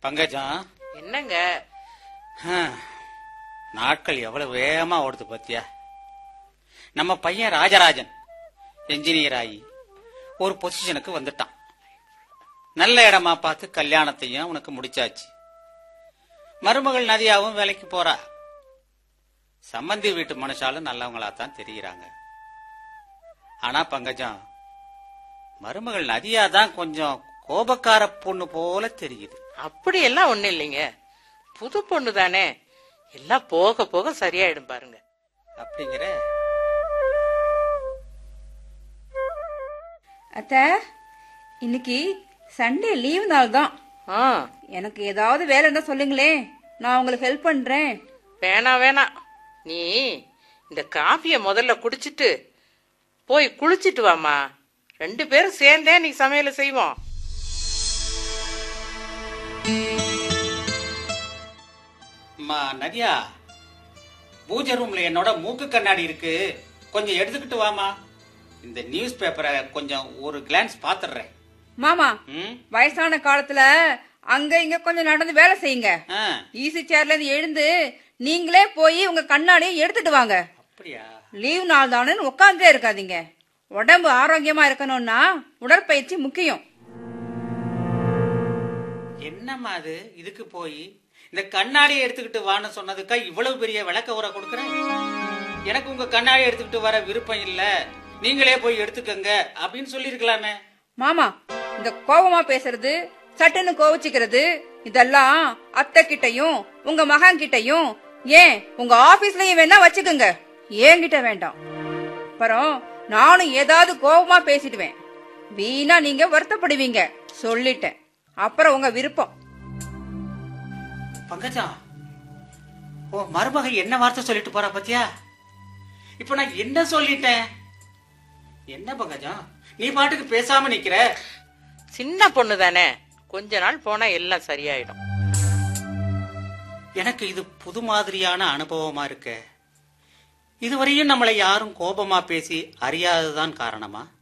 பங்கஜம், என்னங்க நாட்கள் எவ்வளவு வேகமா ஓடுது பத்தியா? நம்ம பையன் ராஜராஜன் என்ஜினியர் ஆகி ஒரு பொசிஷனுக்கு வந்துட்டான். நல்ல இடமா பார்த்து கல்யாணத்தையும் உனக்கு முடிச்சாச்சு. மருமகள் நதியாவும் வேலைக்கு போறா. சம்பந்தி வீட்டு மனுஷாலும் நல்லவங்களா தான் தெரிகிறாங்க. ஆனா பங்கஜம், மருமகள் நதியா தான் கொஞ்சம் கோபக்கார பொண்ணு போல தெரியுது. அப்படி எல்லாம் ஒண்ணு இல்லைங்க, புது பொண்ணு தானே, எல்லாம் போக போக சரியாயிடும் பாருங்க. அப்படிங்கிற அத்த, இன்னைக்கு சண்டே லீவ் நாள் தான். எனக்கு ஏதாவது வேலை இருந்தா சொல்லுங்களே, நான் உங்களுக்கு ஹெல்ப் பண்றேன். வேணாம் வேணாம், நீ இந்த காஃபிய முதல்ல குடிச்சிட்டு போய் குளிச்சிட்டு வாமா. 2 பேரும் சேர்ந்தே நீ சமையல செய்வோம். நதியா, பூஜை ரூம்ல என்னோட மூக்கு கண்ணாடி இருக்கு, கொஞ்சம் எடுத்துக்கிட்டு வாமா. இந்த நியூஸ் பேப்பரை கொஞ்சம் ஒரு கிளான்ஸ் பாத்துறேன். மாமா, வயசான காலத்துல அங்க இங்க கொஞ்சம் நடந்து வேலை செய்யுங்க. ஈஸி சேர்ல இருந்து எழுந்து நீங்களே போய் உங்க கண்ணாடியை எடுத்துட்டு வாங்க. அப்படியா? லீவ் நாள் தானே உட்கார்ந்தே இருக்காதீங்க. உடம்பு ஆரோக்கியமா இருக்கணும்னா உடற்பயிற்சி முக்கியம். என்னம்மா அது, இதுக்கு போய் இந்த கண்ணாடியை எடுத்துக்கிட்டு வான்னு சொன்னதுக்கா இவ்வளவு பெரிய விளக்க உரை கொடுக்கறேன்? எனக்கு உங்க கண்ணாடியை எடுத்துக்கிட்டு வர விருப்பம் இல்ல, நீங்களே போய் எடுத்துக்கங்க அப்படின்னு சொல்லி இருக்கலாமே. மாமா, இந்த கோபமா பேசுறது, சட்டுன்னு கோவிச்சுக்கிறது, இதெல்லாம் அத்தை கிட்டையும் உங்க மகன் கிட்டையும், ஏன் உங்க ஆபீஸ்லயும் வேணா வச்சுக்கோங்க, என்கிட்ட வேண்டாம். அப்புறம் நானும் ஏதாவது கோபமா பேசிடுவேன், வீணா நீங்க வருத்தப்படுவீங்க, சொல்லிட்டேன். அப்புறம் உங்க விருப்பம். பங்கஜா, ஓ மருமக என்ன வார்த்தை சொல்லிட்டு போறா பத்தியா? இப்ப நான் என்ன சொல்லிட்டேன்? என்ன பங்கஜா, நீ பாட்டுக்கு பேசாம நிக்கிற? சின்ன பொண்ணு தானே, கொஞ்ச நாள் போனா எல்லாம் சரியாயிடும். எனக்கு இது புது மாதிரியான அனுபவமா இருக்கு. இதுவரையும் நம்மளை யாரும் கோபமா பேசி அறியாததுதான் காரணமா?